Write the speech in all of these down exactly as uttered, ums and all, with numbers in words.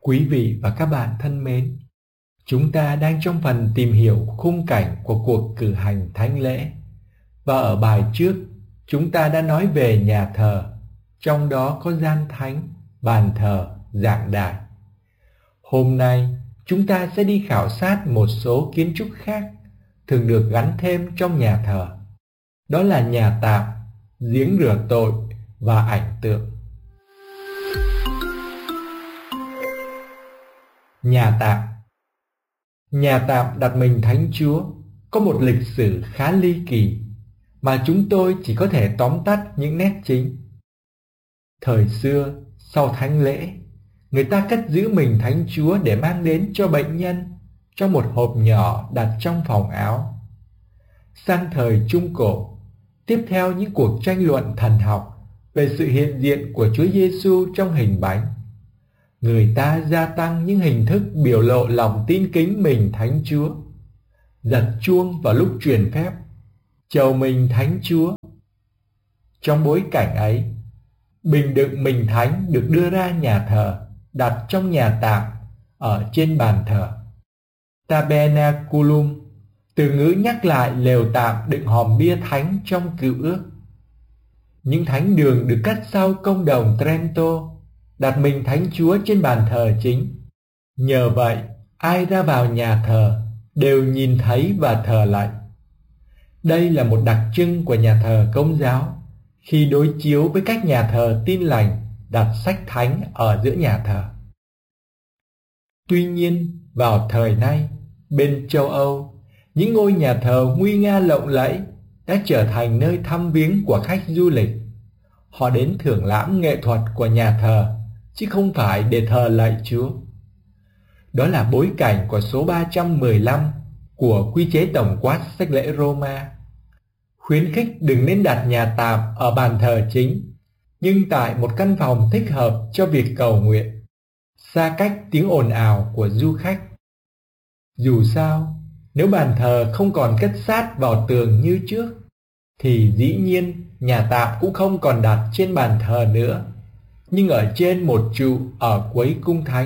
Quý vị và các bạn thân mến, chúng ta đang trong phần tìm hiểu khung cảnh của cuộc cử hành thánh lễ. Và ở bài trước, chúng ta đã nói về nhà thờ, trong đó có gian thánh, bàn thờ, giảng đài. Hôm nay, chúng ta sẽ đi khảo sát một số kiến trúc khác thường được gắn thêm trong nhà thờ. Đó là nhà tạm, giếng rửa tội và ảnh tượng. Nhà tạm. Nhà tạm đặt mình Thánh Chúa có một lịch sử khá ly kỳ mà chúng tôi chỉ có thể tóm tắt những nét chính. Thời xưa, sau thánh lễ, người ta cất giữ mình Thánh Chúa để mang đến cho bệnh nhân trong một hộp nhỏ đặt trong phòng áo. Sang thời Trung Cổ, tiếp theo những cuộc tranh luận thần học về sự hiện diện của Chúa Giêsu trong hình bánh, người ta gia tăng những hình thức biểu lộ lòng tin kính mình Thánh Chúa, giật chuông vào lúc truyền phép, chầu mình Thánh Chúa. Trong bối cảnh ấy, bình đựng mình Thánh được đưa ra nhà thờ, đặt trong nhà tạm ở trên bàn thờ. Tabernaculum, từ ngữ nhắc lại lều tạm đựng hòm bia thánh trong Cựu Ước. Những thánh đường được cất sau công đồng Trento, đặt mình Thánh Chúa trên bàn thờ chính. Nhờ vậy, ai ra vào nhà thờ đều nhìn thấy và thờ lạy. Đây là một đặc trưng của nhà thờ Công giáo khi đối chiếu với các nhà thờ Tin lành đặt sách thánh ở giữa nhà thờ. Tuy nhiên, vào thời nay, bên châu Âu, những ngôi nhà thờ nguy nga lộng lẫy đã trở thành nơi thăm viếng của khách du lịch. Họ đến thưởng lãm nghệ thuật của nhà thờ, chứ không phải để thờ lạy Chúa. Đó là bối cảnh của số ba trăm mười lăm của quy chế tổng quát sách lễ Roma. Khuyến khích đừng nên đặt nhà tạm ở bàn thờ chính, nhưng tại một căn phòng thích hợp cho việc cầu nguyện, xa cách tiếng ồn ào của du khách. Dù sao, nếu bàn thờ không còn cất sát vào tường như trước, thì dĩ nhiên nhà tạm cũng không còn đặt trên bàn thờ nữa, nhưng ở trên một trụ ở cuối cung thánh.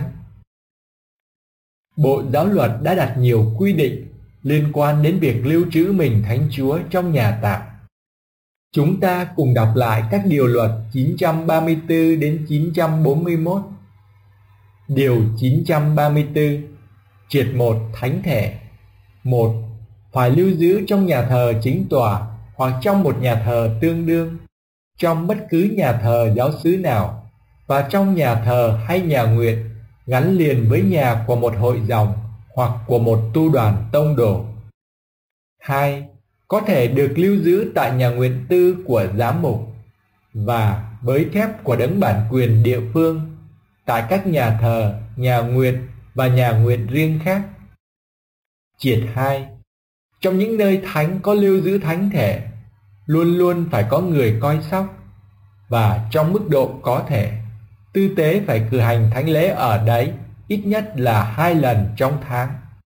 Bộ Giáo luật đã đặt nhiều quy định liên quan đến việc lưu trữ mình Thánh Chúa trong nhà tạm. Chúng ta cùng đọc lại các điều luật chín trăm ba mươi tư đến chín trăm bốn mươi mốt. Điều chín trăm ba mươi tư. Triệt một thánh thể. một. Phải lưu giữ trong nhà thờ chính tòa hoặc trong một nhà thờ tương đương, trong bất cứ nhà thờ giáo xứ nào, và trong nhà thờ hay nhà nguyện gắn liền với nhà của một hội dòng hoặc của một tu đoàn tông đồ. hai. Có thể được lưu giữ tại nhà nguyện tư của giám mục và với phép của đấng bản quyền địa phương tại các nhà thờ, nhà nguyện và nhà nguyện riêng khác. Triệt hai. Trong những nơi thánh có lưu giữ thánh thể, luôn luôn phải có người coi sóc, và trong mức độ có thể, tư tế phải cử hành thánh lễ ở đấy ít nhất là hai lần trong tháng.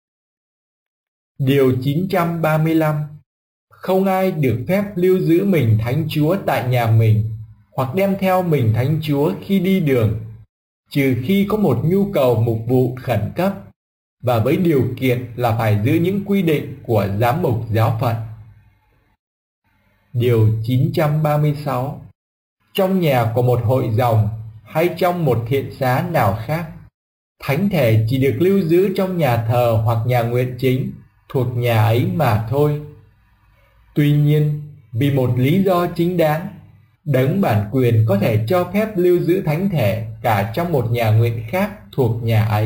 Điều chín trăm ba mươi lăm. Không ai được phép lưu giữ mình Thánh Chúa tại nhà mình hoặc đem theo mình Thánh Chúa khi đi đường, trừ khi có một nhu cầu mục vụ khẩn cấp, và với điều kiện là phải giữ những quy định của giám mục giáo phận. Điều chín trăm ba mươi sáu. Trong nhà của một hội dòng hay trong một thiện xá nào khác, thánh thể chỉ được lưu giữ trong nhà thờ hoặc nhà nguyện chính thuộc nhà ấy mà thôi. Tuy nhiên, vì một lý do chính đáng, đấng bản quyền có thể cho phép lưu giữ thánh thể cả trong một nhà nguyện khác thuộc nhà ấy.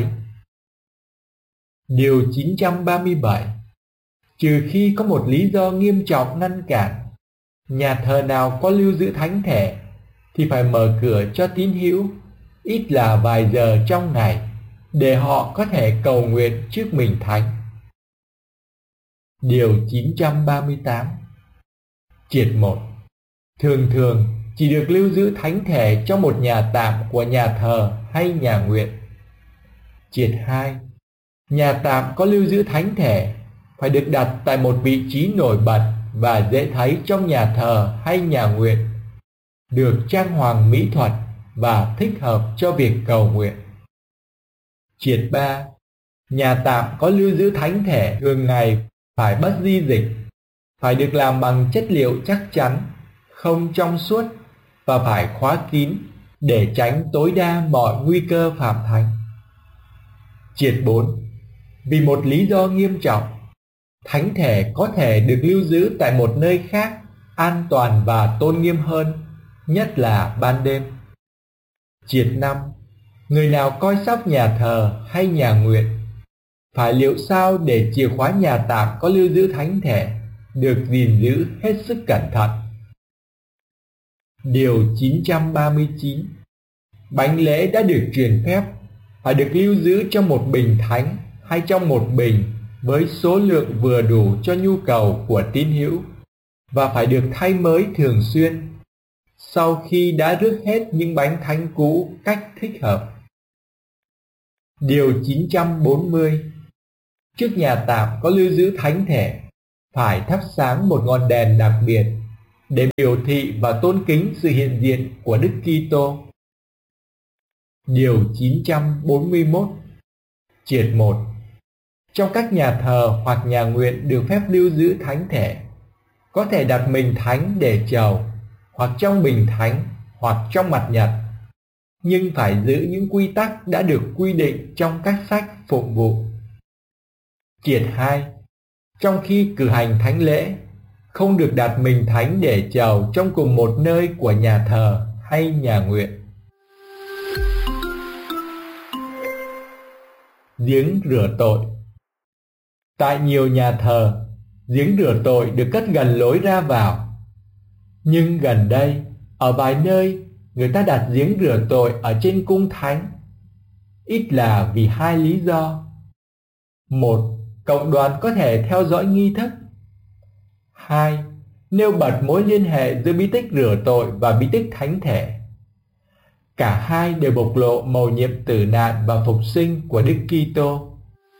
Điều chín trăm ba mươi bảy. Trừ khi có một lý do nghiêm trọng ngăn cản, nhà thờ nào có lưu giữ thánh thể thì phải mở cửa cho tín hữu ít là vài giờ trong ngày để họ có thể cầu nguyện trước mình thánh. Điều chín trăm ba mươi tám. Triệt một. Thường thường chỉ được lưu giữ thánh thể trong một nhà tạm của nhà thờ hay nhà nguyện. Triệt hai. Nhà tạm có lưu giữ thánh thể phải được đặt tại một vị trí nổi bật và dễ thấy trong nhà thờ hay nhà nguyện, được trang hoàng mỹ thuật và thích hợp cho việc cầu nguyện. Triệt ba. Nhà tạm có lưu giữ thánh thể thường ngày phải bất di dịch, phải được làm bằng chất liệu chắc chắn, không trong suốt và phải khóa kín để tránh tối đa mọi nguy cơ phạm thánh. Triệt bốn. Vì một lý do nghiêm trọng, thánh thể có thể được lưu giữ tại một nơi khác an toàn và tôn nghiêm hơn, nhất là ban đêm. Triệt năm. Người nào coi sóc nhà thờ hay nhà nguyện phải liệu sao để chìa khóa nhà tạm có lưu giữ thánh thể được gìn giữ hết sức cẩn thận. Điều chín trăm ba mươi chín. Bánh lễ đã được truyền phép phải được lưu giữ trong một bình thánh hay trong một bình với số lượng vừa đủ cho nhu cầu của tín hữu và phải được thay mới thường xuyên sau khi đã rước hết những bánh thánh cũ cách thích hợp. Điều chín trăm bốn mươi. Trước nhà tạm có lưu giữ thánh thể phải thắp sáng một ngọn đèn đặc biệt để biểu thị và tôn kính sự hiện diện của Đức Kitô. Điều chín trăm bốn mươi mốt. Triệt một. Trong các nhà thờ hoặc nhà nguyện được phép lưu giữ thánh thể, có thể đặt mình thánh để chầu, hoặc trong bình thánh, hoặc trong mặt nhật, nhưng phải giữ những quy tắc đã được quy định trong các sách phụng vụ. Triệt hai. Trong khi cử hành thánh lễ, không được đặt mình thánh để chầu trong cùng một nơi của nhà thờ hay nhà nguyện. Giếng rửa tội. Tại nhiều nhà thờ, giếng rửa tội được cất gần lối ra vào. Nhưng gần đây, ở vài nơi, người ta đặt giếng rửa tội ở trên cung thánh. Ít là vì hai lý do. Một, cộng đoàn có thể theo dõi nghi thức. Hai, nêu bật mối liên hệ giữa bí tích rửa tội và bí tích thánh thể. Cả hai đều bộc lộ mầu nhiệm tử nạn và phục sinh của Đức Kitô.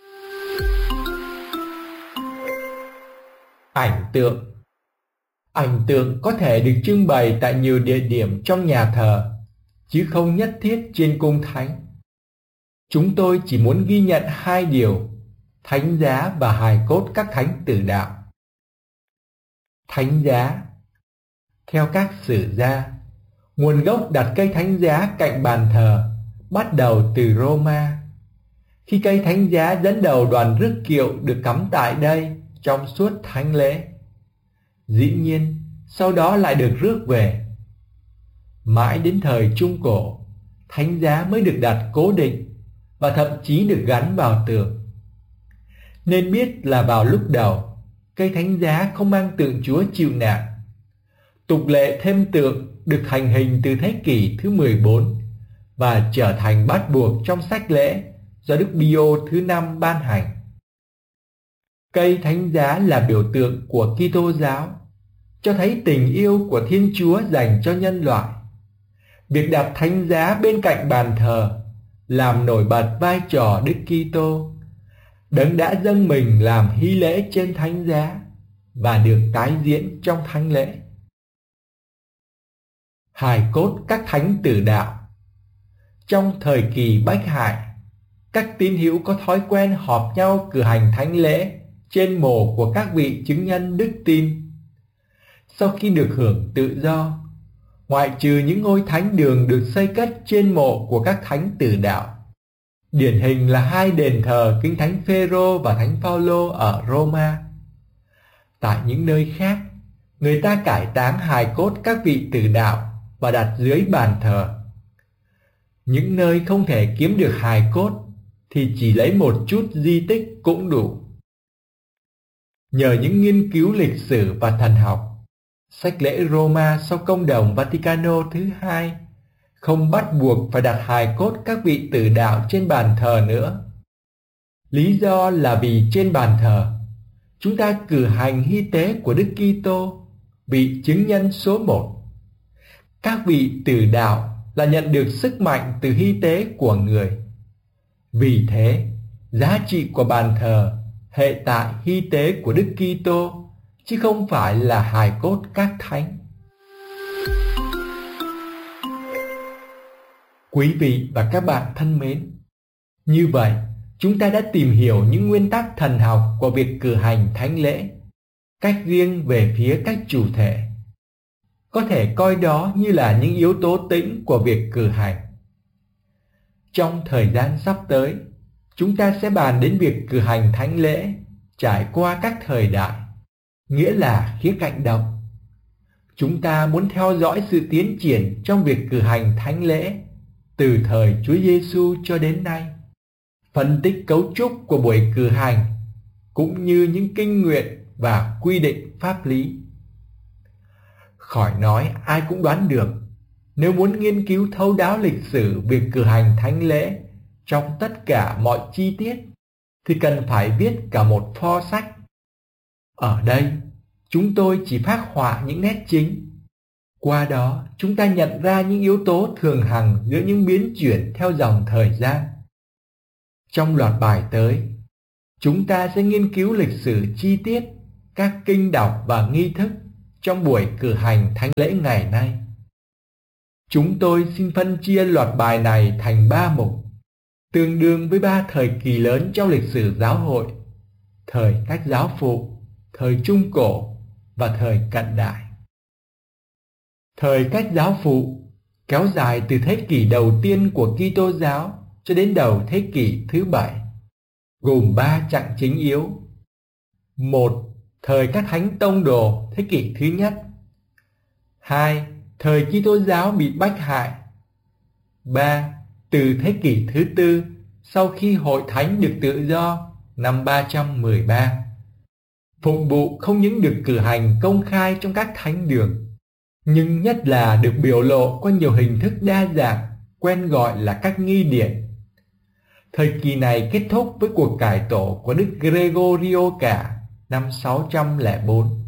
Ảnh tượng. Ảnh tượng có thể được trưng bày tại nhiều địa điểm trong nhà thờ, chứ không nhất thiết trên cung thánh. Chúng tôi chỉ muốn ghi nhận hai điều: thánh giá và hài cốt các thánh tử đạo. Thánh giá. Theo các sử gia, nguồn gốc đặt cây thánh giá cạnh bàn thờ bắt đầu từ Roma, khi cây thánh giá dẫn đầu đoàn rước kiệu được cắm tại đây trong suốt thánh lễ. Dĩ nhiên, sau đó lại được rước về. Mãi đến thời Trung Cổ, thánh giá mới được đặt cố định và thậm chí được gắn vào tường. Nên biết là vào lúc đầu, cây thánh giá không mang tượng Chúa chịu nạn. Tục lệ thêm tượng được hành hình từ thế kỷ thứ mười bốn và trở thành bắt buộc trong sách lễ do Đức Pio thứ năm ban hành. Cây thánh giá là biểu tượng của Kitô giáo, cho thấy tình yêu của Thiên Chúa dành cho nhân loại. Việc đặt thánh giá bên cạnh bàn thờ làm nổi bật vai trò Đức Kitô, Đấng đã dâng mình làm hy lễ trên thánh giá và được tái diễn trong thánh lễ. Hài cốt các thánh tử đạo. Trong thời kỳ Bách Hại, các tín hữu có thói quen họp nhau cử hành thánh lễ trên mồ của các vị chứng nhân đức tin. Sau khi được hưởng tự do, ngoại trừ những ngôi thánh đường được xây cất trên mộ của các thánh tử đạo, điển hình là hai đền thờ Kinh Thánh Phêrô và Thánh Phaolô ở Roma, tại những nơi khác, người ta cải táng hài cốt các vị tử đạo và đặt dưới bàn thờ. Những nơi không thể kiếm được hài cốt thì chỉ lấy một chút di tích cũng đủ. Nhờ những nghiên cứu lịch sử và thần học, sách lễ Roma sau công đồng Vaticano thứ hai không bắt buộc phải đặt hài cốt các vị tử đạo trên bàn thờ nữa. Lý do là vì trên bàn thờ, chúng ta cử hành hy tế của Đức Kitô, vị chứng nhân số một. Các vị tử đạo là nhận được sức mạnh từ hy tế của người. Vì thế, giá trị của bàn thờ hệ tại hy tế của Đức Kitô, chứ không phải là hài cốt các thánh. Quý vị và các bạn thân mến, Như vậy, chúng ta đã tìm hiểu những nguyên tắc thần học của việc cử hành thánh lễ, cách riêng về phía các chủ thể. Có thể coi đó như là những yếu tố tĩnh của việc cử hành. Trong thời gian sắp tới, chúng ta sẽ bàn đến việc cử hành thánh lễ trải qua các thời đại, nghĩa là khía cạnh động. Chúng ta muốn theo dõi sự tiến triển trong việc cử hành thánh lễ từ thời Chúa Giêsu cho đến nay, phân tích cấu trúc của buổi cử hành cũng như những kinh nguyện và quy định pháp lý. Khỏi nói ai cũng đoán được, nếu muốn nghiên cứu thấu đáo lịch sử việc cử hành thánh lễ trong tất cả mọi chi tiết thì cần phải viết cả một pho sách. Ở đây, chúng tôi chỉ phác họa những nét chính. Qua đó, chúng ta nhận ra những yếu tố thường hằng giữa những biến chuyển theo dòng thời gian. Trong loạt bài tới, chúng ta sẽ nghiên cứu lịch sử chi tiết các kinh đọc và nghi thức trong buổi cử hành thánh lễ ngày nay. Chúng tôi xin phân chia loạt bài này thành ba mục, tương đương với ba thời kỳ lớn trong lịch sử giáo hội: thời các giáo phụ, thời trung cổ và thời cận đại. Thời các giáo phụ kéo dài từ thế kỷ đầu tiên của Kitô giáo cho đến đầu thế kỷ thứ bảy, gồm ba chặng chính yếu. Một, thời các thánh tông đồ thế kỷ thứ nhất. Hai, thời Kitô giáo bị bách hại. Ba, từ thế kỷ thứ tư, sau khi hội thánh được tự do năm ba trăm mười ba. Phụng vụ không những được cử hành công khai trong các thánh đường, nhưng nhất là được biểu lộ qua nhiều hình thức đa dạng, quen gọi là các nghi điển. Thời kỳ này kết thúc với cuộc cải tổ của Đức Gregorio Cả năm sáu trăm lẻ bốn.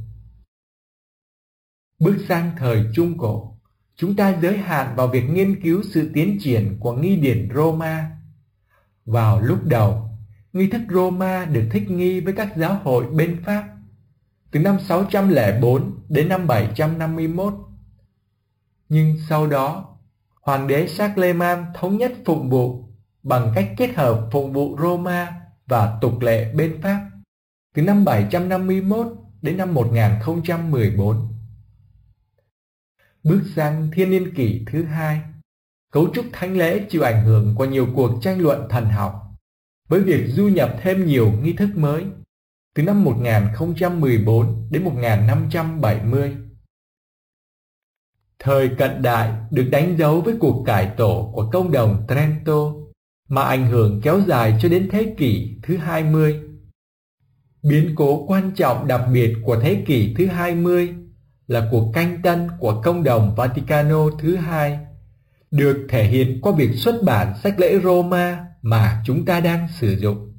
Bước sang thời Trung Cổ, chúng ta giới hạn vào việc nghiên cứu sự tiến triển của nghi điển Roma. Vào lúc đầu, nghi thức Roma được thích nghi với các giáo hội bên Pháp từ năm sáu trăm lẻ bốn đến năm bảy trăm năm mươi mốt. Nhưng sau đó, Hoàng đế Charlemagne thống nhất phụng vụ bằng cách kết hợp phụng vụ Roma và tục lệ bên Pháp từ năm bảy trăm năm mươi mốt đến năm một nghìn không trăm mười bốn. Bước sang thiên niên kỷ thứ hai, cấu trúc thánh lễ chịu ảnh hưởng của nhiều cuộc tranh luận thần học, với việc du nhập thêm nhiều nghi thức mới từ năm một nghìn không trăm mười bốn đến một nghìn năm trăm bảy mươi. Thời cận đại được đánh dấu với cuộc cải tổ của công đồng Trento, mà ảnh hưởng kéo dài cho đến thế kỷ thứ hai mươi. Biến cố quan trọng đặc biệt của thế kỷ thứ hai mươi là cuộc canh tân của công đồng Vaticano thứ hai, được thể hiện qua việc xuất bản sách lễ Roma mà chúng ta đang sử dụng.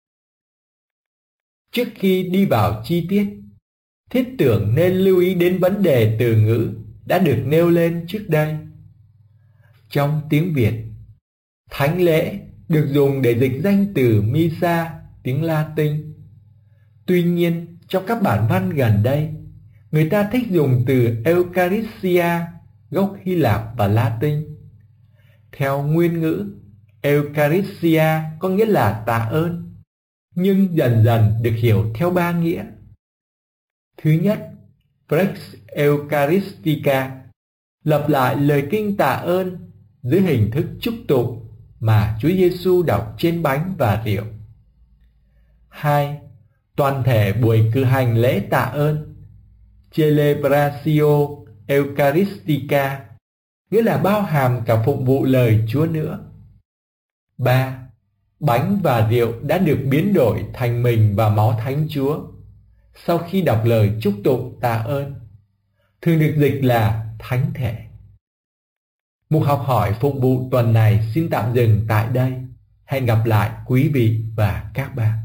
Trước khi đi vào chi tiết, thiết tưởng nên lưu ý đến vấn đề từ ngữ đã được nêu lên trước đây. Trong tiếng Việt, thánh lễ được dùng để dịch danh từ Missa, tiếng Latin. Tuy nhiên, trong các bản văn gần đây, người ta thích dùng từ Eucharistia, gốc Hy Lạp và Latin. Theo nguyên ngữ, Eucharistia có nghĩa là tạ ơn, nhưng dần dần được hiểu theo ba nghĩa. Thứ nhất, Prex Eucharistica, lặp lại lời kinh tạ ơn dưới hình thức chúc tụng mà Chúa Giêsu đọc trên bánh và rượu. Hai, toàn thể buổi cử hành lễ tạ ơn, Celebratio Eucharistica, nghĩa là bao hàm cả phụng vụ lời Chúa nữa. Ba, bánh và rượu đã được biến đổi thành mình và máu Thánh Chúa sau khi đọc lời chúc tụng tạ ơn, thường được dịch là thánh thể. Mục học hỏi phụng vụ tuần này xin tạm dừng tại đây. Hẹn gặp lại quý vị và các bạn.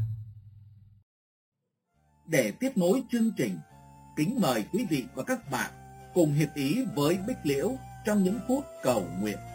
Để tiếp nối chương trình, kính mời quý vị và các bạn cùng hiệp ý với Bích Liễu trong những phút cầu nguyện.